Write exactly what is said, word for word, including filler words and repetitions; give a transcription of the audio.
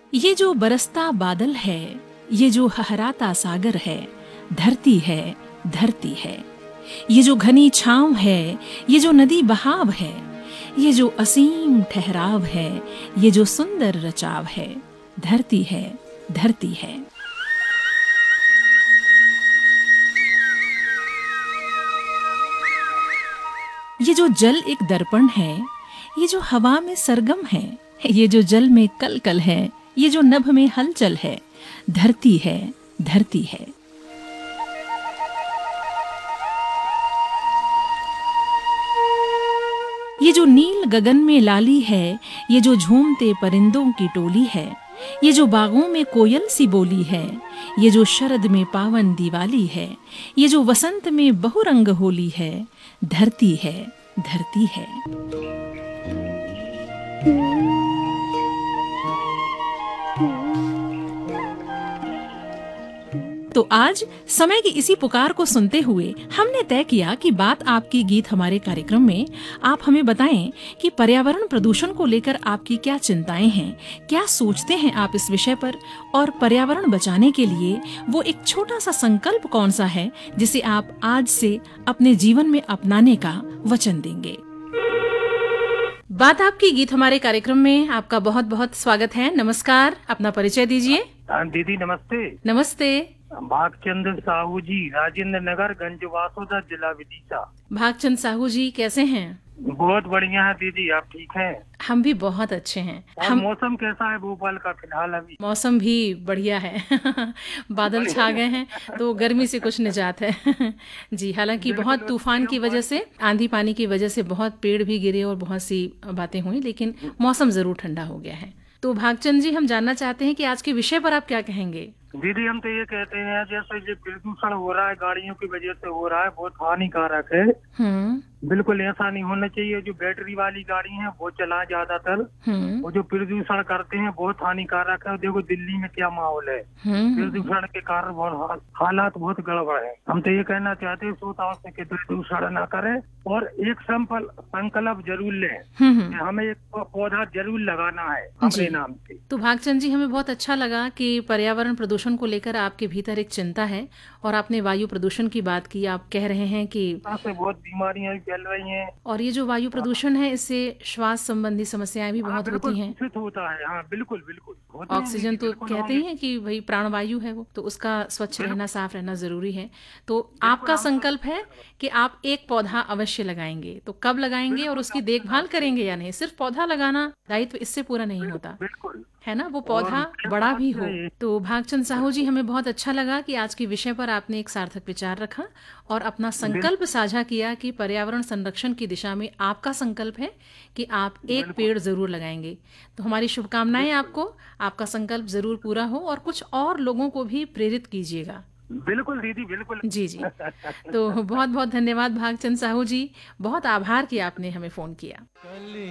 ये जो बरसता बादल है, ये जो हहराता सागर है, धरती है, धरती है। ये जो घनी छांव है, ये जो नदी बहाव है, ये जो असीम ठहराव है, ये जो सुंदर रचाव है, धरती है, धरती है। ये जो जल एक दर्पण है, ये जो हवा में सरगम है, ये जो जल में कलकल है, ये जो नभ में हलचल है, धरती है, धरती है। ये जो नील गगन में लाली है, ये जो झूमते परिंदों की टोली है, ये जो बागों में कोयल सी बोली है, ये जो शरद में पावन दिवाली है, ये जो वसंत में बहुरंग होली है, धरती है, धरती है। तो आज समय की इसी पुकार को सुनते हुए हमने तय किया कि बात आपकी गीत हमारे कार्यक्रम में आप हमें बताएं कि पर्यावरण प्रदूषण को लेकर आपकी क्या चिंताएं हैं, क्या सोचते हैं आप इस विषय पर, और पर्यावरण बचाने के लिए वो एक छोटा सा संकल्प कौन सा है जिसे आप आज से अपने जीवन में अपनाने का वचन देंगे। बात आपकी गीत हमारे कार्यक्रम में आपका बहुत बहुत स्वागत है। नमस्कार, अपना परिचय दीजिए। दीदी नमस्ते। नमस्ते। भागचंद साहू जी, राजेंद्र नगर, गंज वासोदा, जिला विदिशा। भागचंद साहू जी कैसे हैं? बहुत बढ़िया है दीदी, आप ठीक हैं? हम भी बहुत अच्छे हैं। और हम मौसम कैसा है भोपाल का फिलहाल? अभी मौसम भी बढ़िया है। बादल छा गए हैं तो गर्मी से कुछ निजात है। जी, हालांकि बहुत तूफान की वजह से, आंधी पानी की वजह से बहुत पेड़ भी गिरे और बहुत सी बातें हुई, लेकिन मौसम जरूर ठंडा हो गया है। तो भागचंद जी, हम जानना चाहते हैं कि आज के विषय पर आप क्या कहेंगे? दीदी हम तो ये कहते हैं, जैसे ये प्रदूषण हो रहा है गाड़ियों की वजह से हो रहा है, बहुत हानिकारक है। हम्म बिल्कुल ऐसा नहीं होना चाहिए। जो बैटरी वाली गाड़ी है वो चलाए ज्यादातर, हम्म वो जो प्रदूषण करते हैं बहुत हानिकारक है। देखो दिल्ली में क्या माहौल है, हम्म प्रदूषण के कारण बहुत हाल- हालात बहुत गड़बड़ है। हम तो ये कहना चाहते हैं श्रोताओं से कि प्रदूषण न करें और एक संकल्प संकल्प जरूर लें हम्म कि हमें एक पौधा जरूर लगाना है जी। अपने नाम से। तो भागचंद जी, हमें बहुत अच्छा लगा कि पर्यावरण प्रदूषण को लेकर आपके भीतर एक चिंता है और आपने वायु प्रदूषण की बात की। आप कह रहे हैं कि यहाँ से बहुत बीमारियां भी फैल रही हैं, और ये जो वायु प्रदूषण है, इससे श्वास संबंधी समस्याएं भी हाँ, बहुत बिल्कुल होती हैं। दूषित होता है। हाँ बिल्कुल बिल्कुल होती हैं, ऑक्सीजन तो बिल्कुल कहते होंगे। ही हैं कि भाई प्राणवायु है वो, तो उसका स्वच्छ रहना, साफ रहना जरूरी है। तो आपका हम तो- संकल्प है कि आप एक पौधा अवश्य लगाएंगे। तो कब लगाएंगे और उसकी देखभाल करेंगे या नहीं? सिर्फ पौधा लगाना दायित्व इससे पूरा नहीं होता बिल्कुल है ना, वो पौधा बड़ा भी हो। तो भागचंद साहू जी, हमें बहुत अच्छा लगा कि आज के विषय पर आपने एक सार्थक विचार रखा और अपना संकल्प साझा किया कि पर्यावरण संरक्षण की दिशा में आपका संकल्प है कि आप एक पेड़ जरूर लगाएंगे। तो हमारी शुभकामनाएं आपको, आपका संकल्प जरूर पूरा हो और कुछ और लोगों को भी प्रेरित कीजिएगा। बिल्कुल दीदी बिल्कुल। जी जी। तो बहुत बहुत धन्यवाद भागचंद साहू जी, बहुत आभार कि आपने हमें फोन किया।